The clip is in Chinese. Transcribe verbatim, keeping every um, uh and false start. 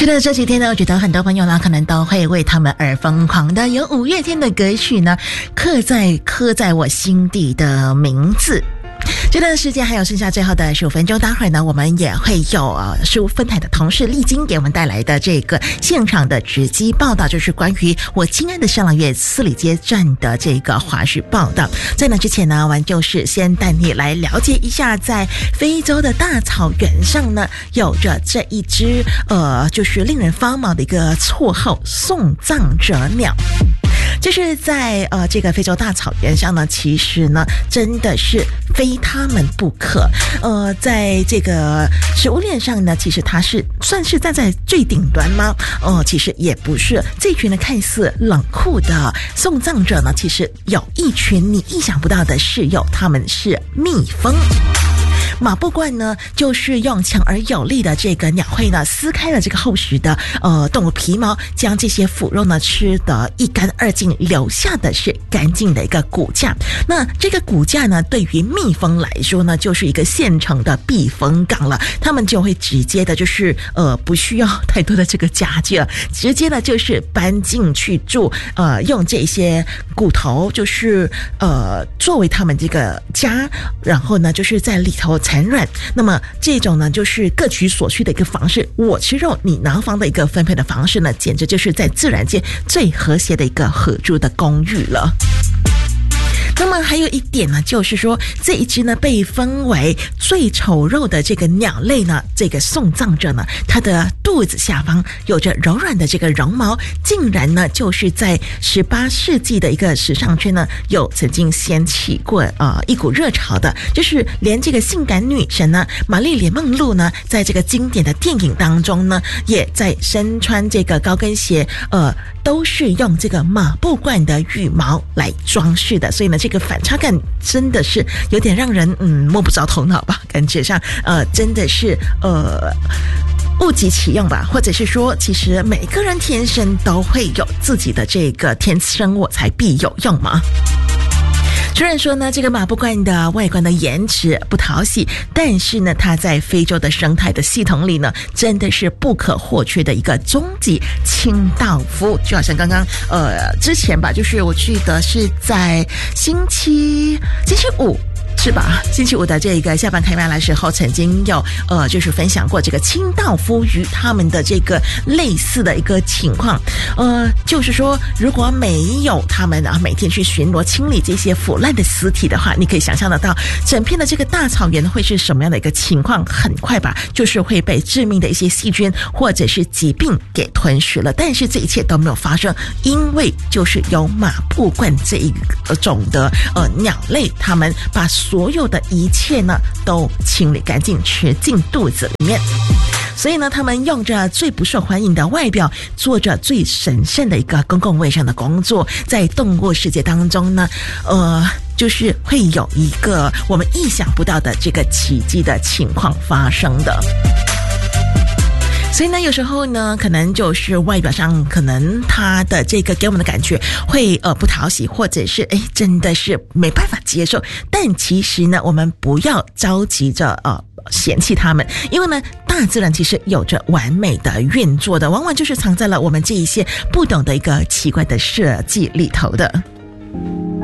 是的，这几天呢，我觉得很多朋友呢，可能都会为他们而疯狂的，有五月天的歌曲呢，刻在刻在我心底的名字。这段时间还有剩下最后的十五分钟，待会儿呢，我们也会有呃十五分台的同事丽晶给我们带来的这个现场的直击报道，就是关于我亲爱的上朗月四里街站的这个华视报道。在那之前呢，我们就是先带你来了解一下，在非洲的大草原上呢，有着这一只呃，就是令人发毛的一个绰号——送葬者鸟。就是在呃这个非洲大草原上呢，其实呢真的是非他们不可。呃，在这个食物链上呢，其实它是算是站在最顶端吗？呃，其实也不是。这群呢看似冷酷的送葬者呢，其实有一群你意想不到的室友，他们是蜜蜂。马布罐呢，就是用强而有力的这个鸟喙呢，撕开了这个厚实的呃动物皮毛，将这些腐肉呢吃得一干二净，留下的是干净的一个骨架。那这个骨架呢，对于蜜蜂来说呢，就是一个现成的避风港了。他们就会直接的，就是呃不需要太多的这个家具了，直接的就是搬进去住，呃，用这些骨头就是呃作为他们这个家，然后呢就是在里头产卵。那么这种呢就是各取所需的一个方式，我吃肉你拿房的一个分配的方式呢，简直就是在自然界最和谐的一个合住的公寓了。那么还有一点呢，就是说这一只呢被分为最丑陋的这个鸟类呢，这个送葬者呢，它的肚子下方有着柔软的这个绒毛，竟然呢就是在十八世纪的一个时尚圈呢，有曾经掀起过呃一股热潮的，就是连这个性感女神呢玛丽莲梦露呢，在这个经典的电影当中呢，也在身穿这个高跟鞋，呃，都是用这个马布罐的羽毛来装饰的，所以呢，这个反差感真的是有点让人嗯摸不着头脑吧，感觉上呃真的是呃物极其用吧，或者是说，其实每个人天生都会有自己的这个天生我材必有用嘛。虽然说呢，这个马布罐的外观的颜值不讨喜，但是呢，它在非洲的生态的系统里呢，真的是不可或缺的一个终极清道夫。就好像刚刚呃之前吧，就是我记得是在星期星期五。是吧？星期五的这个下班开麦的时候，曾经有呃，就是分享过这个清道夫与他们的这个类似的一个情况。呃，就是说，如果没有他们啊每天去巡逻清理这些腐烂的尸体的话，你可以想象得到，整片的这个大草原会是什么样的一个情况？很快吧，就是会被致命的一些细菌或者是疾病给吞噬了。但是这一切都没有发生，因为就是有马布罐这一种的呃鸟类，他们把所有的一切呢都清理干净，吃进肚子里面。所以呢，他们用着最不受欢迎的外表，做着最神圣的一个公共卫生的工作，在动物世界当中呢，呃，就是会有一个我们意想不到的这个奇迹的情况发生的。所以呢，有时候呢，可能就是外表上，可能他的这个给我们的感觉会呃不讨喜，或者是哎真的是没办法接受。但其实呢，我们不要着急着呃嫌弃他们，因为呢，大自然其实有着完美的运作的，往往就是藏在了我们这一些不懂的一个奇怪的设计里头的。